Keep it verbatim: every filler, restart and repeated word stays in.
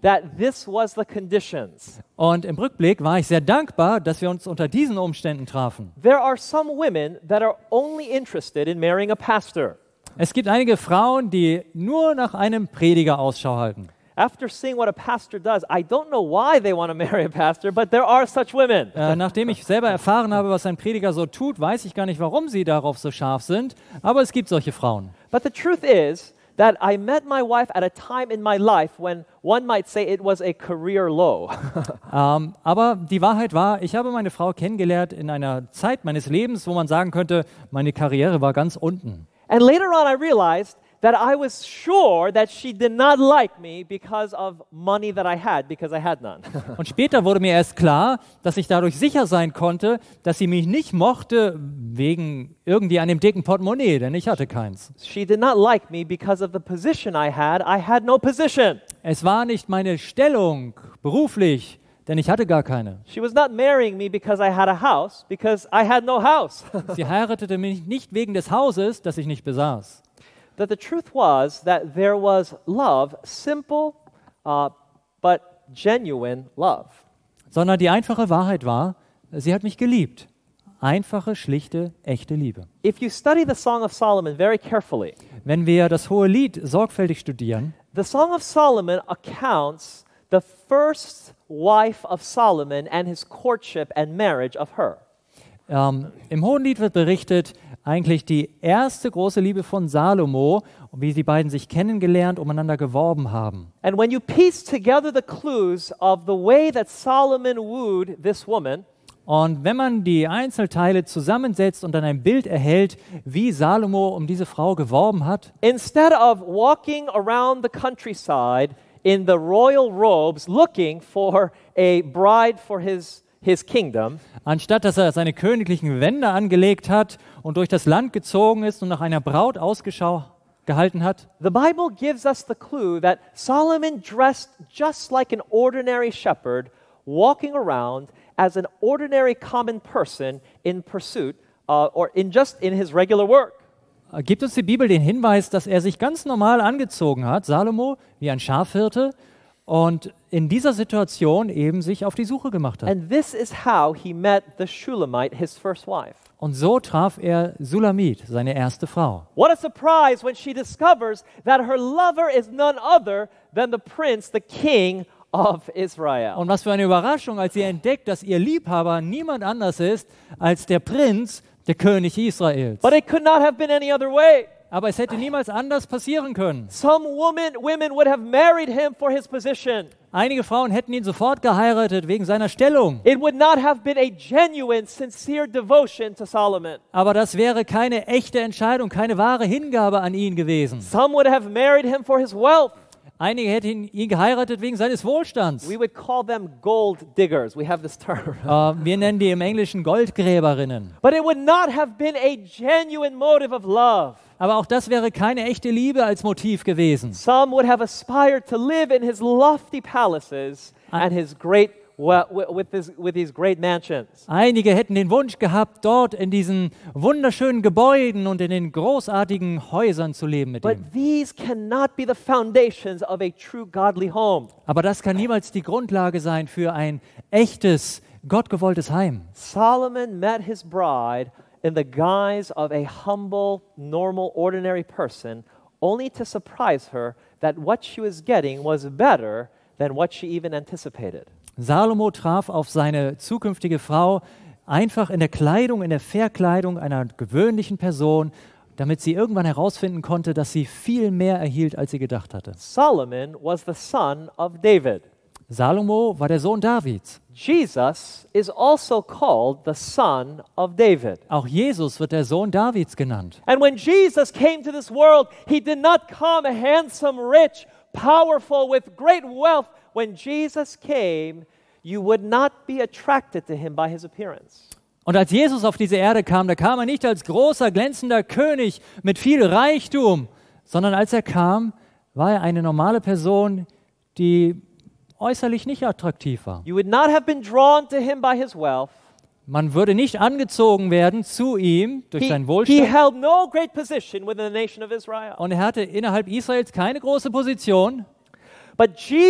that this was the conditions. Und im Rückblick war ich sehr dankbar, dass wir uns unter diesen Umständen trafen. There are some women that are only interested in marrying a pastor. Es gibt einige Frauen, die nur nach einem Prediger Ausschau halten. After seeing what a pastor does, I don't know why they want to marry a pastor, but there are such women. Äh, nachdem ich selber erfahren habe, was ein Prediger so tut, weiß ich gar nicht, warum sie darauf so scharf sind, aber es gibt solche Frauen. But the truth is that I met my wife at a time in my life when one might say it was a career low. ähm, aber die Wahrheit war, ich habe meine Frau kennengelernt in einer Zeit meines Lebens, wo man sagen könnte, meine Karriere war ganz unten. And later on I realized that I was sure that she did not like me because of money that I had, because I had none. Und später wurde mir erst klar, dass ich dadurch sicher sein konnte, dass sie mich nicht mochte wegen irgendwie einem dicken Portemonnaie, denn ich hatte keins. She did not like me because of the position I had. I had no position. Es war nicht meine Stellung beruflich, denn ich hatte gar keine. She was not marrying me because I had a house, because I had no house. Sie heiratete mich nicht wegen des Hauses, das ich nicht besaß. That the truth was that there was love, simple uh, but genuine love. Sondern die einfache Wahrheit war, sie hat mich geliebt. Einfache, schlichte, echte Liebe. If you study the Song of Solomon very carefully, wenn wir das Hohe Lied sorgfältig studieren, the Song of Solomon accounts the first wife of Solomon and his courtship and marriage of her. Ähm, Im Hohen Lied wird berichtet, eigentlich die erste große Liebe von Salomo und wie die beiden sich kennengelernt, umeinander geworben haben. And when you piece together the clues of the way that Solomon wooed this woman, und wenn man die Einzelteile zusammensetzt und dann ein Bild erhält, wie Salomo um diese Frau geworben hat, instead of walking around the countryside in the royal robes looking for a bride for his his kingdom, anstatt dass er seine königlichen Gewänder angelegt hat und durch das Land gezogen ist und nach einer Braut Ausschau gehalten hat, the Bible gives us the clue that Solomon dressed just like an ordinary shepherd, walking around as an ordinary common person in pursuit uh, or in just in his regular work. Gibt uns die Bibel den Hinweis, dass er sich ganz normal angezogen hat, Salomo, wie ein Schafhirte, und in dieser Situation eben sich auf die Suche gemacht hat. And this is how he met the Shulamite, his first wife. Und so traf er Sulamit, seine erste Frau. What a surprise when she discovers that her lover is none other than the prince, the king of Israel. Und was für eine Überraschung, als sie entdeckt, dass ihr Liebhaber niemand anders ist als der Prinz, der König Israels. But it could not have been any other way. Aber es hätte niemals anders passieren können. Some women, women would have married him for his position. Einige Frauen hätten ihn sofort geheiratet wegen seiner Stellung. It would not have been a genuine, sincere devotion to Solomon. Aber das wäre keine echte Entscheidung, keine wahre Hingabe an ihn gewesen. Some would have married him for his wealth. Einige hätten ihn geheiratet wegen seines Wohlstands. We would call them gold diggers. We have this term. Uh, wir nennen die im Englischen Goldgräberinnen. But it would not have been a genuine motive of love. Aber auch das wäre keine echte Liebe als Motiv gewesen. Some would have aspired to live in his lofty palaces and his great well, with his with these great mansions. Einige hätten den Wunsch gehabt, dort in diesen wunderschönen Gebäuden und in den großartigen Häusern zu leben mit ihm. But these cannot be the foundations of a true godly home. Aber das kann niemals die Grundlage sein für ein echtes, gottgewolltes Heim. Solomon met his bride in the guise of a humble, normal, ordinary person, only to surprise her that what she was getting was better than what she even anticipated. Salomo traf auf seine zukünftige Frau einfach in der Kleidung, in der Verkleidung einer gewöhnlichen Person, damit sie irgendwann herausfinden konnte, dass sie viel mehr erhielt, als sie gedacht hatte. Solomon was the son of David. Salomo war der Sohn Davids. Jesus is also called the son of David. Auch Jesus wird der Sohn Davids genannt. And when Jesus came to this world, he did not come handsome, rich, powerful, with great wealth. When Jesus came, you would not be attracted to him by his appearance. Und als Jesus auf diese Erde kam, da kam er nicht als großer, glänzender König mit viel Reichtum, sondern als er kam, war er eine normale Person, die äußerlich nicht attraktiv war. You would not have been drawn to him by his wealth. Man würde nicht angezogen werden zu ihm durch He, seinen he Wohlstand. held no great position within the nation of Israel. Und er hatte innerhalb Israels keine große Position. But Jesus